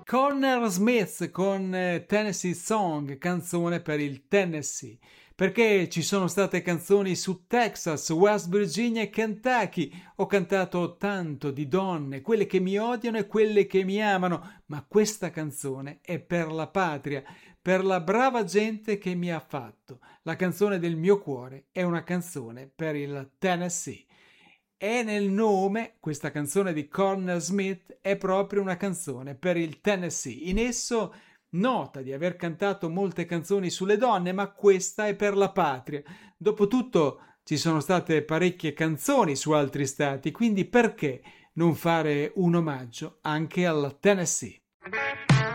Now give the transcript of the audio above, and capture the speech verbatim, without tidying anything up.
Cornell Smith con eh, Tennessee Song, canzone per il Tennessee. Perché ci sono state canzoni su Texas, West Virginia e Kentucky. Ho cantato tanto di donne, quelle che mi odiano e quelle che mi amano, ma questa canzone è per la patria, per la brava gente che mi ha fatto. La canzone del mio cuore è una canzone per il Tennessee. E nel nome, questa canzone di Cornell Smith è proprio una canzone per il Tennessee. In esso nota di aver cantato molte canzoni sulle donne, ma questa è per la patria. Dopotutto ci sono state parecchie canzoni su altri stati, quindi perché non fare un omaggio anche al Tennessee?